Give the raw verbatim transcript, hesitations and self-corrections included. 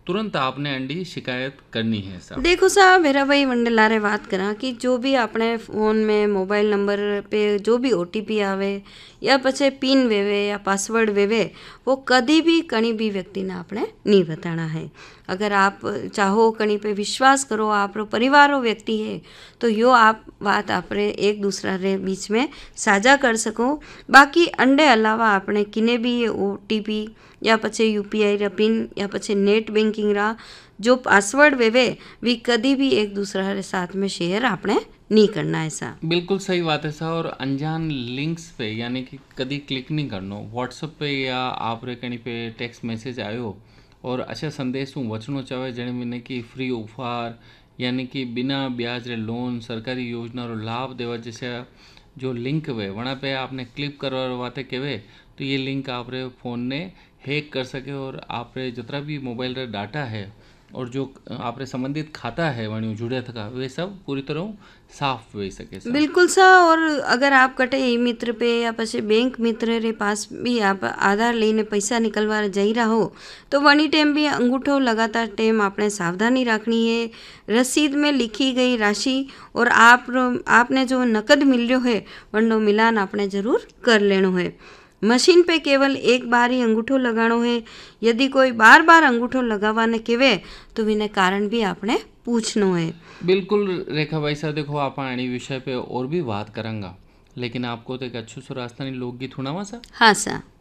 तुरंत आपने अंडी शिकायत करनी है साहब। देखो साहब मेरा भाई मंडलारे बात करा कि जो भी अपने फ़ोन में मोबाइल नंबर पे जो भी ओटीपी आवे या पछे पिन वेवे या पासवर्ड वेवे वो कभी भी कहीं भी व्यक्ति ने आपने नहीं बताना है। अगर आप चाहो कहीं पे विश्वास करो आप परिवार व्यक्ति है तो यो आप बात आपने एक दूसरा रे बीच में साझा कर सको। बाकी अंडे अलावा आपने किने भी ओटीपी या पछे यूपीआई रा पिन या पछे नेट बैंकिंग रा जो पासवर्ड वेवे वी कभी भी एक दूसरा के साथ में शेयर आपने नहीं करना है सा। बिल्कुल सही बात है साहब। और अनजान लिंक्स पे यानी कि कभी क्लिक नहीं करनो। व्हाट्सएप पे या आप रे कहीं पे टेक्स्ट मैसेज आयो और अच्छा संदेश हूँ वचनो चाहे जने मैंने कि फ्री ऑफर यानी कि बिना ब्याज रे लोन सरकारी योजना रो लाभ देवा जैसे जो लिंक वे वहाँ पे आपने क्लिक करवाते केवे तो ये लिंक आप रे फ़ोन ने हैक कर सके और आप रे जितना भी मोबाइल रे डाटा है और जो आप रे संबंधित खाता है वहीं जुड़े थका वे सब पूरी तरह साफ हो सके साहब। बिल्कुल सा। और अगर आप कटे ई मित्र पे या पछे बैंक मित्र रे पास भी आप आधार लेने पैसा निकलवा जाई रहा हो तो वनी टाइम भी अंगूठो लगातार टाइम आपने सावधानी रखनी है। रसीद में लिखी गई राशि और आप आपने जो नकद मिल रहा है वनो मिलान आपने जरूर कर लेनो है। मशीन पे केवल एक बार ही अंगूठो लगानो है। यदि कोई बार बार अंगूठो लगावाने केवे तो विने कारण भी आपने पूछनो है। बिल्कुल रेखा भाई साहब देखो आप आने विषय पे और भी बात करेंगे लेकिन आपको तो एक अच्छू सो राजस्थानी लोकगीत सुनावा सा। हाँ सा।